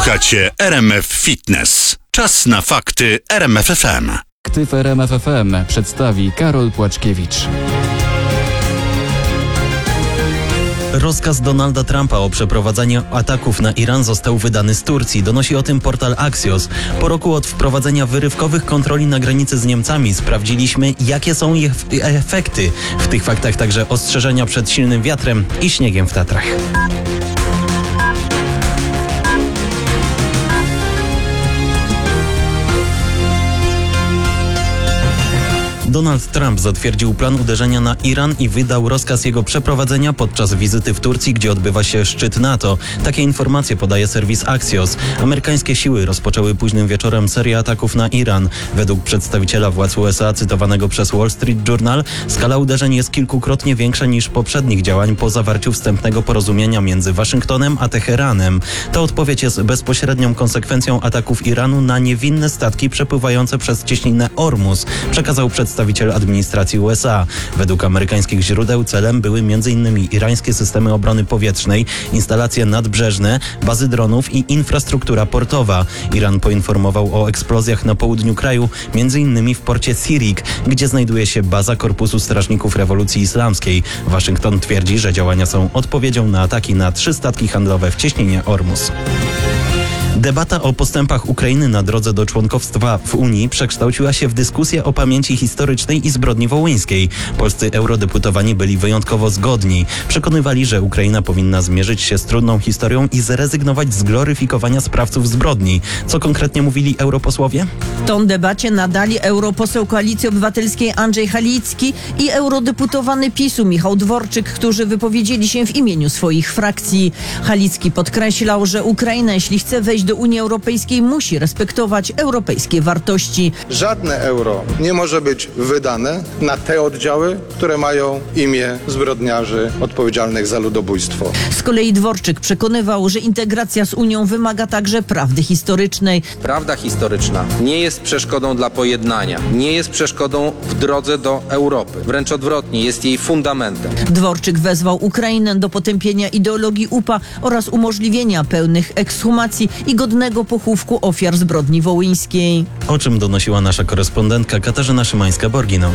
Słuchacie RMF Fitness. Czas na fakty RMF FM. Aktyw RMF FM przedstawi Karol Płaczkiewicz. Rozkaz Donalda Trumpa o przeprowadzaniu ataków na Iran został wydany z Turcji. Donosi o tym portal Axios. Po roku od wprowadzenia wyrywkowych kontroli na granicy z Niemcami sprawdziliśmy, jakie są ich efekty. W tych faktach także ostrzeżenia przed silnym wiatrem i śniegiem w Tatrach. Donald Trump zatwierdził plan uderzenia na Iran i wydał rozkaz jego przeprowadzenia podczas wizyty w Turcji, gdzie odbywa się szczyt NATO. Takie informacje podaje serwis Axios. Amerykańskie siły rozpoczęły późnym wieczorem serię ataków na Iran. Według przedstawiciela władz USA cytowanego przez Wall Street Journal skala uderzeń jest kilkukrotnie większa niż poprzednich działań po zawarciu wstępnego porozumienia między Waszyngtonem a Teheranem. Ta odpowiedź jest bezpośrednią konsekwencją ataków Iranu na niewinne statki przepływające przez cieśninę Ormus, przekazał przedstawiciel administracji USA. Według amerykańskich źródeł celem były m.in. irańskie systemy obrony powietrznej, instalacje nadbrzeżne, bazy dronów i infrastruktura portowa. Iran poinformował o eksplozjach na południu kraju, m.in. w porcie Sirik, gdzie znajduje się baza Korpusu Strażników Rewolucji Islamskiej. Waszyngton twierdzi, że działania są odpowiedzią na ataki na 3 statki handlowe w cieśninie Ormus. Debata o postępach Ukrainy na drodze do członkostwa w Unii przekształciła się w dyskusję o pamięci historycznej i zbrodni wołyńskiej. Polscy eurodeputowani byli wyjątkowo zgodni. Przekonywali, że Ukraina powinna zmierzyć się z trudną historią i zrezygnować z gloryfikowania sprawców zbrodni. Co konkretnie mówili europosłowie? W tą debacie nadali europoseł Koalicji Obywatelskiej Andrzej Halicki i eurodeputowany PiS-u Michał Dworczyk, którzy wypowiedzieli się w imieniu swoich frakcji. Halicki podkreślał, że Ukraina, jeśli chce wejść do Unii Europejskiej, musi respektować europejskie wartości. Żadne euro nie może być wydane na te oddziały, które mają imię zbrodniarzy odpowiedzialnych za ludobójstwo. Z kolei Dworczyk przekonywał, że integracja z Unią wymaga także prawdy historycznej. Prawda historyczna nie jest przeszkodą dla pojednania, nie jest przeszkodą w drodze do Europy. Wręcz odwrotnie, jest jej fundamentem. Dworczyk wezwał Ukrainę do potępienia ideologii UPA oraz umożliwienia pełnych ekshumacji i godnego pochówku ofiar zbrodni wołyńskiej. O czym donosiła nasza korespondentka Katarzyna Szymańska-Borgino.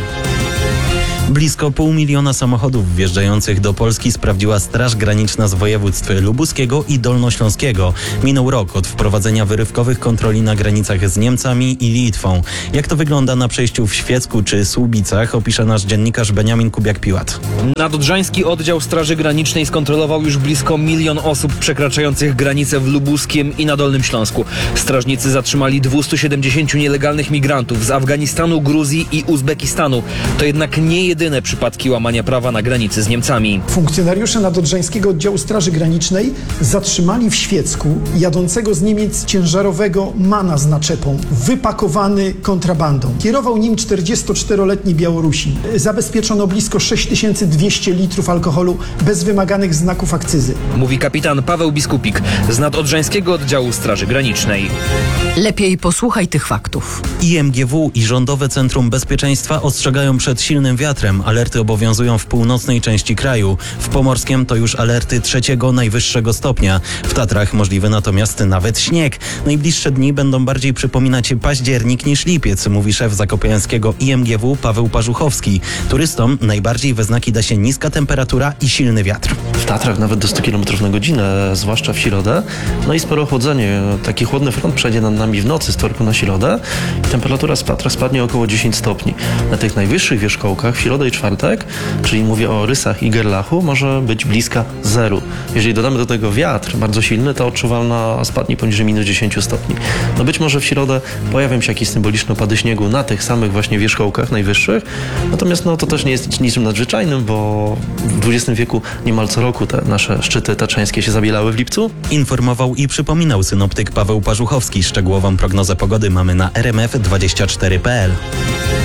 Blisko 500 000 samochodów wjeżdżających do Polski sprawdziła Straż Graniczna z województw lubuskiego i dolnośląskiego. Minął rok od wprowadzenia wyrywkowych kontroli na granicach z Niemcami i Litwą. Jak to wygląda na przejściu w Świecku czy Słubicach, opisze nasz dziennikarz Beniamin Kubiak-Piłat. Nadodrzański oddział Straży Granicznej skontrolował już blisko 1 000 000 osób przekraczających granicę w Lubuskiem i na Dolnym Śląsku. Strażnicy zatrzymali 270 nielegalnych migrantów z Afganistanu, Gruzji i Uzbekistanu. To jednak nie jedyne przypadki łamania prawa na granicy z Niemcami. Funkcjonariusze Nadodrzańskiego Oddziału Straży Granicznej zatrzymali w Świecku jadącego z Niemiec ciężarowego MANa z naczepą, wypakowany kontrabandą. Kierował nim 44-letni Białorusin. Zabezpieczono blisko 6200 litrów alkoholu bez wymaganych znaków akcyzy. Mówi kapitan Paweł Biskupik z Nadodrzańskiego Oddziału Straży Granicznej. Lepiej posłuchaj tych faktów. IMGW i Rządowe Centrum Bezpieczeństwa ostrzegają przed silnym wiatrem. Alerty obowiązują w północnej części kraju. W Pomorskiem to już alerty 3. najwyższego stopnia. W Tatrach możliwy natomiast nawet śnieg. Najbliższe dni będą bardziej przypominać październik niż lipiec, mówi szef zakopiańskiego IMGW Paweł Parzuchowski. Turystom najbardziej we znaki da się niska temperatura i silny wiatr. W Tatrach nawet do 100 km na godzinę, zwłaszcza w środę. No i sporo chłodzenie. Taki chłodny front przejdzie nad nami w nocy z wtorku na środę i temperatura w Tatrach spadnie około 10 stopni. Na tych najwyższych wierzchołkach w środę i czwartek, czyli mówię o Rysach i Gerlachu, może być bliska 0. Jeżeli dodamy do tego wiatr bardzo silny, to odczuwalna spadnie poniżej minus 10 stopni. No być może w środę pojawią się jakieś symboliczne opady śniegu na tych samych właśnie wierzchołkach najwyższych, natomiast no to też nie jest niczym nadzwyczajnym, bo w XX wieku niemal co roku te nasze szczyty tatrzańskie się zabielały w lipcu. Informował i przypominał synoptyk Paweł Parzuchowski. Szczegółową prognozę pogody mamy na rmf24.pl.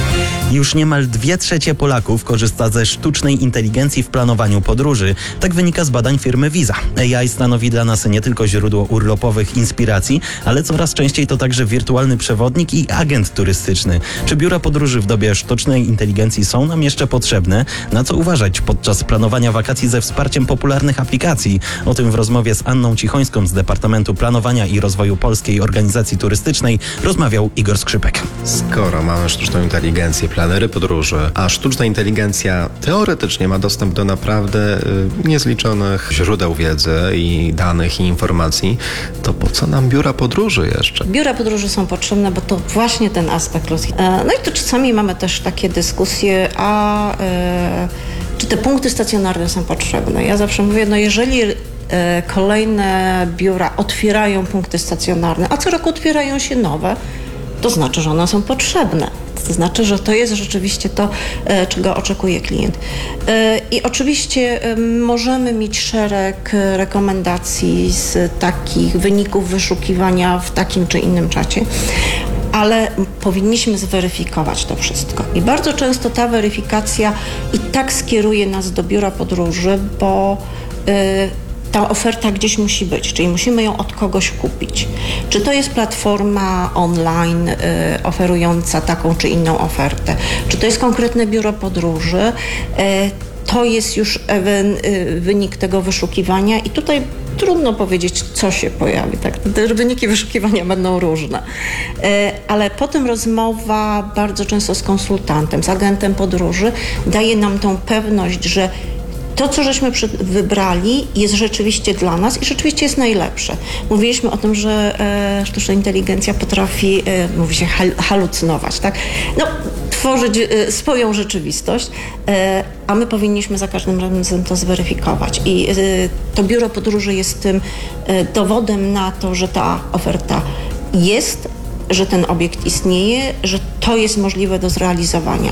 Już niemal 2/3 Polaków korzysta ze sztucznej inteligencji w planowaniu podróży. Tak wynika z badań firmy Visa. AI stanowi dla nas nie tylko źródło urlopowych inspiracji, ale coraz częściej to także wirtualny przewodnik i agent turystyczny. Czy biura podróży w dobie sztucznej inteligencji są nam jeszcze potrzebne? Na co uważać podczas planowania wakacji ze wsparciem popularnych aplikacji? O tym w rozmowie z Anną Cichońską z Departamentu Planowania i Rozwoju Polskiej Organizacji Turystycznej rozmawiał Igor Skrzypek. Skoro mamy sztuczną inteligencję, planery podróży, a sztuczna inteligencja teoretycznie ma dostęp do naprawdę niezliczonych źródeł wiedzy i danych i informacji, to po co nam biura podróży jeszcze? Biura podróży są potrzebne, bo to właśnie ten aspekt ludzki. No i to czasami mamy też takie dyskusje, czy te punkty stacjonarne są potrzebne. Ja zawsze mówię, jeżeli kolejne biura otwierają punkty stacjonarne, a co roku otwierają się nowe, to znaczy, że one są potrzebne. To znaczy, że to jest rzeczywiście to, czego oczekuje klient. I oczywiście możemy mieć szereg rekomendacji z takich wyników wyszukiwania w takim czy innym czacie, ale powinniśmy zweryfikować to wszystko. I bardzo często ta weryfikacja i tak skieruje nas do biura podróży, bo ta oferta gdzieś musi być, czyli musimy ją od kogoś kupić. Czy to jest platforma online oferująca taką czy inną ofertę, czy to jest konkretne biuro podróży, to jest już wynik tego wyszukiwania i tutaj trudno powiedzieć, co się pojawi. Tak? Te wyniki wyszukiwania będą różne. Ale potem rozmowa bardzo często z konsultantem, z agentem podróży daje nam tą pewność, że to, co żeśmy wybrali, jest rzeczywiście dla nas i rzeczywiście jest najlepsze. Mówiliśmy o tym, że sztuczna inteligencja potrafi, mówi się, halucynować, tak? Tworzyć swoją rzeczywistość, a my powinniśmy za każdym razem to zweryfikować. I to biuro podróży jest tym dowodem na to, że ta oferta jest, że ten obiekt istnieje, że to jest możliwe do zrealizowania.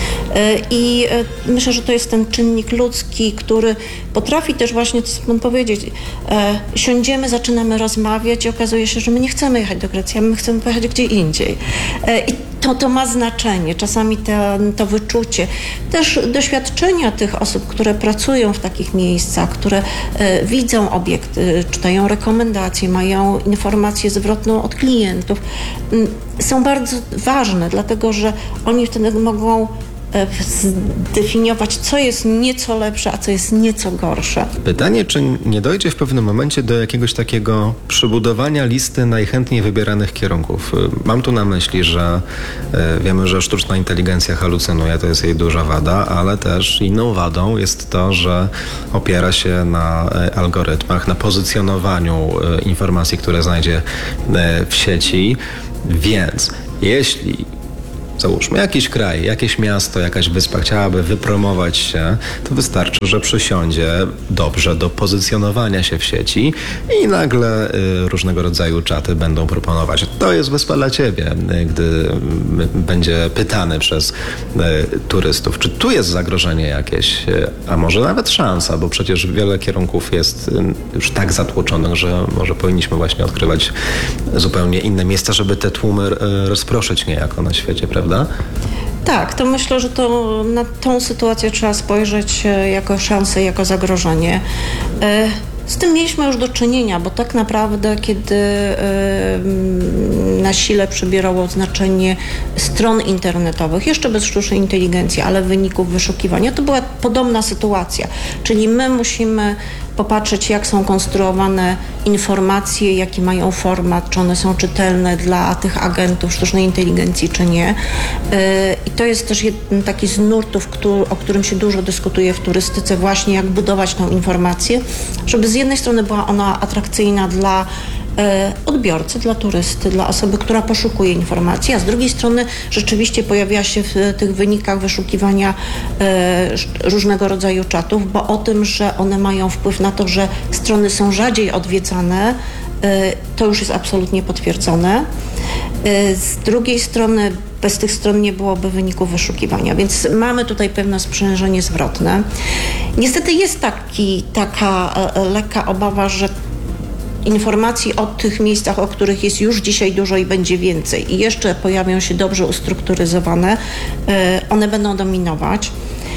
I myślę, że to jest ten czynnik ludzki, który potrafi też właśnie, co pan powiedzieć, siądziemy, zaczynamy rozmawiać i okazuje się, że my nie chcemy jechać do Grecji, a my chcemy pojechać gdzie indziej. I to ma znaczenie, czasami to wyczucie, też doświadczenia tych osób, które pracują w takich miejscach, które widzą obiekty, czytają rekomendacje, mają informację zwrotną od klientów, są bardzo ważne, dlatego że oni wtedy mogą zdefiniować, co jest nieco lepsze, a co jest nieco gorsze. Pytanie, czy nie dojdzie w pewnym momencie do jakiegoś takiego przybudowania listy najchętniej wybieranych kierunków? Mam tu na myśli, że wiemy, że sztuczna inteligencja halucynuje, to jest jej duża wada, ale też inną wadą jest to, że opiera się na algorytmach, na pozycjonowaniu informacji, które znajdzie w sieci, więc jeśli załóżmy jakiś kraj, jakieś miasto, jakaś wyspa chciałaby wypromować się, to wystarczy, że przysiądzie dobrze do pozycjonowania się w sieci i nagle różnego rodzaju czaty będą proponować. To jest wyspa dla ciebie, gdy będzie pytany przez turystów, czy tu jest zagrożenie jakieś, a może nawet szansa, bo przecież wiele kierunków jest już tak zatłoczonych, że może powinniśmy właśnie odkrywać zupełnie inne miejsca, żeby te tłumy rozproszyć niejako na świecie, prawda? Tak, to myślę, że to na tą sytuację trzeba spojrzeć jako szansę, jako zagrożenie. Z tym mieliśmy już do czynienia, bo tak naprawdę, kiedy na sile przybierało znaczenie stron internetowych, jeszcze bez sztucznej inteligencji, ale wyników wyszukiwania, to była podobna sytuacja. Czyli my musimy popatrzeć, jak są konstruowane informacje, jaki mają format, czy one są czytelne dla tych agentów sztucznej inteligencji, czy nie. I to jest też jeden taki z nurtów, o którym się dużo dyskutuje w turystyce, właśnie jak budować tą informację, żeby z jednej strony była ona atrakcyjna dla odbiorcy, dla turysty, dla osoby, która poszukuje informacji, a z drugiej strony rzeczywiście pojawia się w tych wynikach wyszukiwania różnego rodzaju czatów, bo o tym, że one mają wpływ na to, że strony są rzadziej odwiedzane, to już jest absolutnie potwierdzone. Z drugiej strony bez tych stron nie byłoby wyników wyszukiwania, więc mamy tutaj pewne sprzężenie zwrotne. Niestety jest taka lekka obawa, że informacji o tych miejscach, o których jest już dzisiaj dużo i będzie więcej i jeszcze pojawią się dobrze ustrukturyzowane, one będą dominować.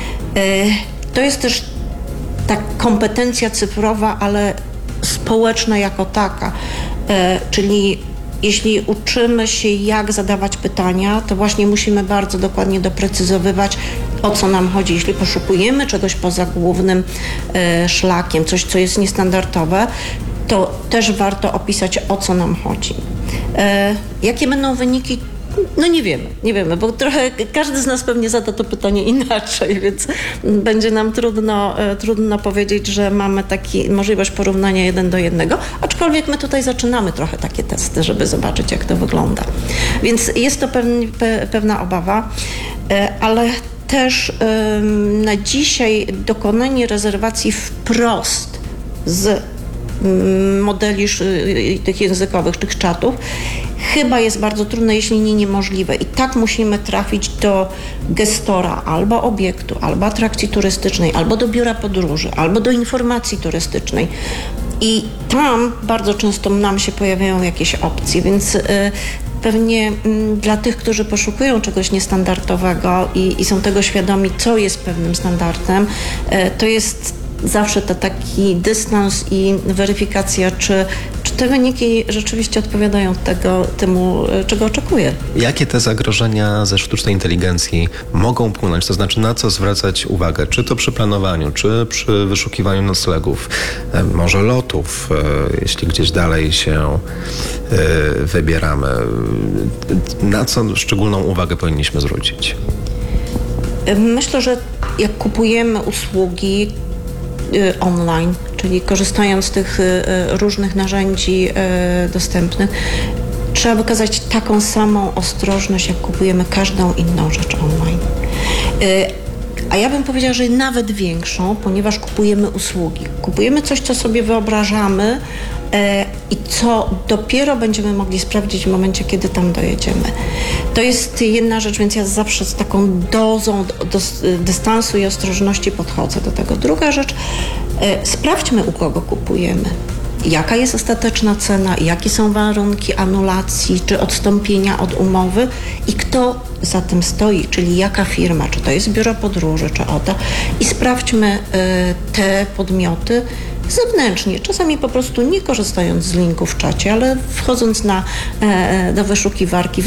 To jest też ta kompetencja cyfrowa, ale społeczna jako taka, czyli jeśli uczymy się, jak zadawać pytania, to właśnie musimy bardzo dokładnie doprecyzowywać, o co nam chodzi. Jeśli poszukujemy czegoś poza głównym szlakiem, coś, co jest niestandardowe, to też warto opisać, o co nam chodzi. Jakie będą wyniki? No nie wiemy, bo trochę każdy z nas pewnie zada to pytanie inaczej, więc będzie nam trudno powiedzieć, że mamy możliwość porównania 1 do 1, aczkolwiek my tutaj zaczynamy trochę takie testy, żeby zobaczyć, jak to wygląda. Więc jest to pewna obawa, ale też na dzisiaj dokonanie rezerwacji wprost z modeli tych językowych, tych czatów, chyba jest bardzo trudne, jeśli nie niemożliwe. I tak musimy trafić do gestora albo obiektu, albo atrakcji turystycznej, albo do biura podróży, albo do informacji turystycznej. I tam bardzo często nam się pojawiają jakieś opcje, więc pewnie dla tych, którzy poszukują czegoś niestandardowego i są tego świadomi, co jest pewnym standardem, to jest zawsze taki dystans i weryfikacja, czy te wyniki rzeczywiście odpowiadają temu, czego oczekuję. Jakie te zagrożenia ze sztucznej inteligencji mogą płynąć? To znaczy, na co zwracać uwagę? Czy to przy planowaniu, czy przy wyszukiwaniu noclegów, może lotów, jeśli gdzieś dalej się wybieramy? Na co szczególną uwagę powinniśmy zwrócić? Myślę, że jak kupujemy usługi online, czyli korzystając z tych różnych narzędzi dostępnych, trzeba wykazać taką samą ostrożność, jak kupujemy każdą inną rzecz online. A ja bym powiedziała, że nawet większą, ponieważ kupujemy usługi. Kupujemy coś, co sobie wyobrażamy i co dopiero będziemy mogli sprawdzić w momencie, kiedy tam dojedziemy. To jest jedna rzecz, więc ja zawsze z taką dozą dystansu i ostrożności podchodzę do tego. Druga rzecz, sprawdźmy, u kogo kupujemy. Jaka jest ostateczna cena, jakie są warunki anulacji czy odstąpienia od umowy i kto za tym stoi, czyli jaka firma, czy to jest biuro podróży, czy OTA. I sprawdźmy te podmioty zewnętrznie, czasami po prostu nie korzystając z linku w czacie, ale wchodząc do wyszukiwarki,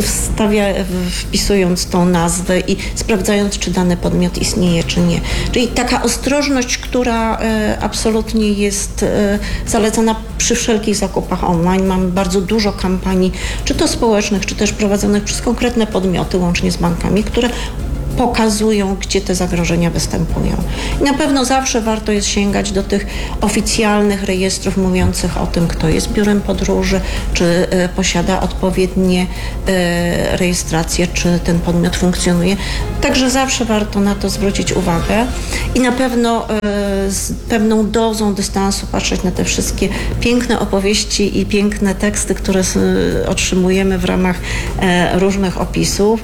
wpisując tą nazwę i sprawdzając, czy dany podmiot istnieje, czy nie. Czyli taka ostrożność, która absolutnie jest zalecana przy wszelkich zakupach online. Mamy bardzo dużo kampanii, czy to społecznych, czy też prowadzonych przez konkretne podmioty, łącznie z bankami, które pokazują, gdzie te zagrożenia występują. I na pewno zawsze warto jest sięgać do tych oficjalnych rejestrów mówiących o tym, kto jest biurem podróży, czy posiada odpowiednie rejestracje, czy ten podmiot funkcjonuje. Także zawsze warto na to zwrócić uwagę i na pewno z pewną dozą dystansu patrzeć na te wszystkie piękne opowieści i piękne teksty, które otrzymujemy w ramach różnych opisów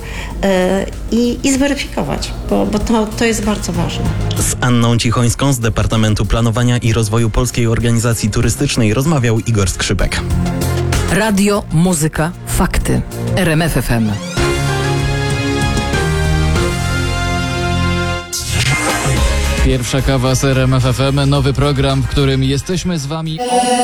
i zweryfikować, bo to jest bardzo ważne. Z Anną Cichońską z Departamentu Planowania i Rozwoju Polskiej Organizacji Turystycznej rozmawiał Igor Skrzypek. Radio, muzyka, fakty. RMF FM. Pierwsza kawa z RMF FM, nowy program, w którym jesteśmy z wami.